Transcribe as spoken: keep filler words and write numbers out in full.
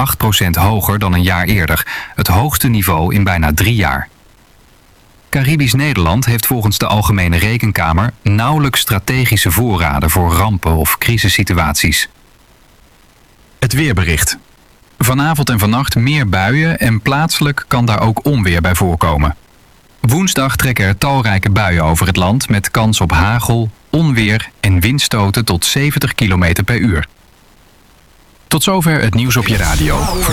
acht procent hoger dan een jaar eerder. Het hoogste niveau in bijna drie jaar. Caribisch Nederland heeft volgens de Algemene Rekenkamer nauwelijks strategische voorraden voor rampen of crisissituaties. Het weerbericht. Vanavond en vannacht meer buien en plaatselijk kan daar ook onweer bij voorkomen. Woensdag trekken er talrijke buien over het land met kans op hagel, onweer en windstoten tot zeventig kilometer per uur. Tot zover het nieuws op je radio.